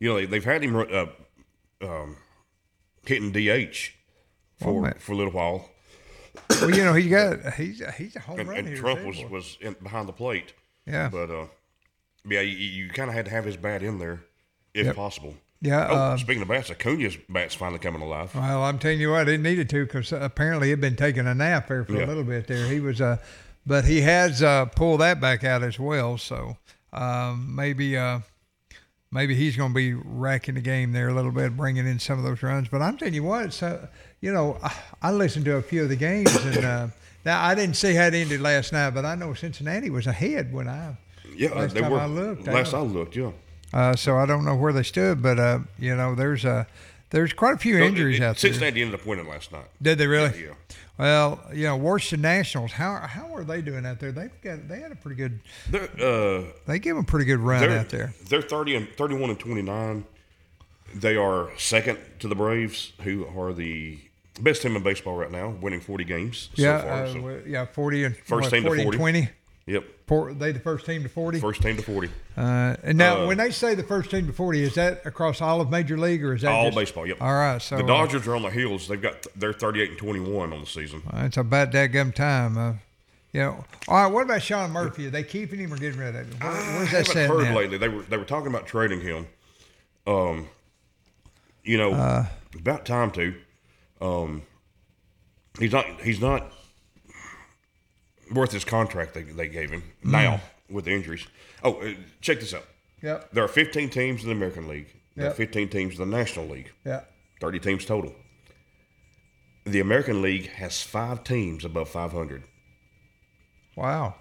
they've had him hitting DH for a little while. Well, he's a home run and hitter. Trump was behind the plate. Yeah. But you kind of had to have his bat in there if possible. Yeah. Speaking of bats, Acuna's bat's finally coming alive. Well, I'm telling you what, it needed to, because apparently he'd been taking a nap there for a little bit there. He was, but he has pulled that back out as well. So maybe he's going to be racking the game there a little bit, bringing in some of those runs. But I'm telling you what, I listened to a few of the games, and now I didn't see how it ended last night, but I know Cincinnati was ahead when I last time I looked. Last I looked, yeah. So I don't know where they stood, but there's quite a few injuries out there. Cincinnati ended up winning last night. Did they really? Yeah. Well, Washington Nationals. How are they doing out there? They had a pretty good. They give them a pretty good run out there. They're 31 and 29. They are second to the Braves, who are the best team in baseball right now, winning 40 games so far. 40 and first team 40 to 40. And 20. Yep. They the first team to 40? First team to 40. And now, when they say the first team to 40, is that across all of Major League, or is that all baseball? Yep. All right. So the Dodgers are on the heels. They're 38 and 21 on the season. It's about that gum time. All right. What about Sean Murphy? Are they keeping him or getting rid of him? Where's that I haven't heard lately. They were talking about trading him. About time to. He's not worth his contract they gave him now with the injuries. Check this out. Yep. There are 15 teams in the American League. There Yep. are 15 teams in the National League. Yeah. 30 teams total. The American League has 5 teams above 500. Wow.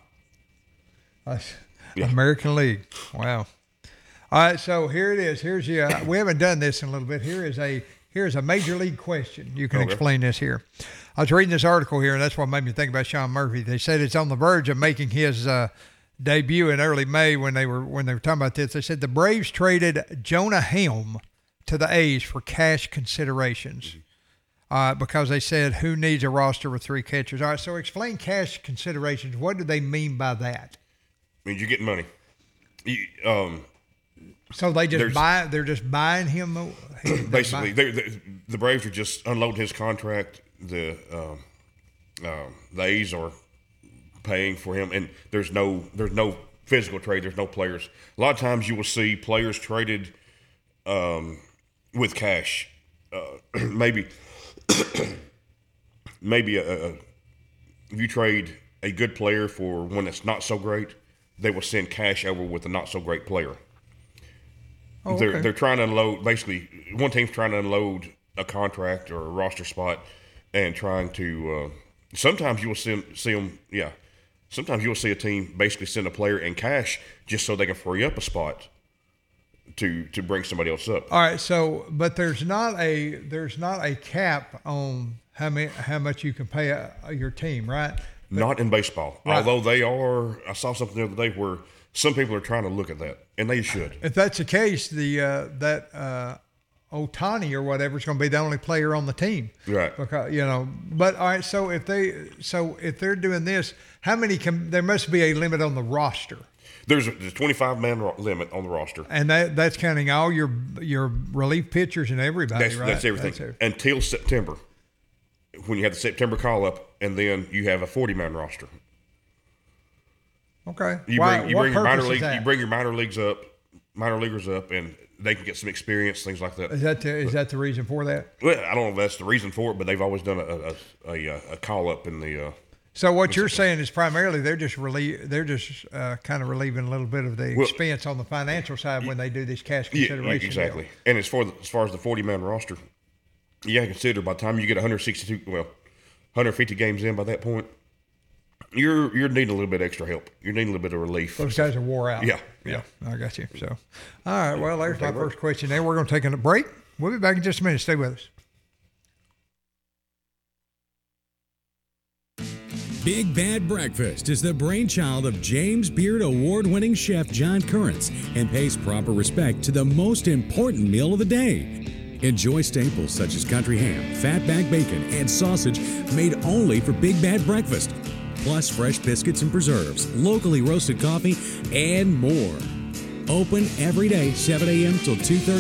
American League. Wow. All right, so here it is. Here's we haven't done this in a little bit. Here's a Major League question. You can explain this here. I was reading this article here, and that's what made me think about Sean Murphy. They said it's on the verge of making his debut in early May when they were talking about this. They said the Braves traded Jonah Helm to the A's for cash considerations because they said, who needs a roster with 3 catchers? All right, so explain cash considerations. What do they mean by that? I mean, you're getting money. So they're just buying him. Basically, the Braves are just unloading his contract. The A's are paying for him, and there's no physical trade. There's no players. A lot of times you will see players traded with cash. Maybe if you trade a good player for one that's not so great, they will send cash over with a not so great player. Oh, okay. They're trying to unload. Basically, one team's trying to unload a contract or a roster spot, and trying to. Sometimes you will see them. Yeah. Sometimes you will see a team basically send a player in cash just so they can free up a spot to bring somebody else up. All right. So, but there's not a cap on how much you can pay your team, right? Not in baseball. Right. Although they are. I saw something the other day where some people are trying to look at that, and they should. If that's the case, that Ohtani or whatever is going to be the only player on the team, right? Because But all right, so if they're doing this, how many there must be a limit on the roster. There's a 25-man limit on the roster, and that's counting all your relief pitchers and everybody. That's everything until September, when you have the September call up, and then you have a 40-man roster. Okay. You bring your minor league. You bring your minor leaguers up, and they can get some experience, things like that. Is that the reason for that? Well, I don't know if that's the reason for it, but they've always done a call up in the. So what you're saying is primarily they're just kind of relieving a little bit of the expense on the financial side when they do these cash considerations. Yeah, exactly. And as far as the 40-man roster, you got to consider by the time you get 150 games in by that point. You're needing a little bit extra help. You're needing a little bit of relief. Those guys are wore out. Yeah. I got you. So, all right. Well, there's my first question. There, we're going to take a break. We'll be back in just a minute. Stay with us. Big Bad Breakfast is the brainchild of James Beard Award-winning chef John Currents and pays proper respect to the most important meal of the day. Enjoy staples such as country ham, fatback bacon, and sausage made only for Big Bad Breakfast. Plus fresh biscuits and preserves, locally roasted coffee, and more. Open every day, 7 a.m. till 2:30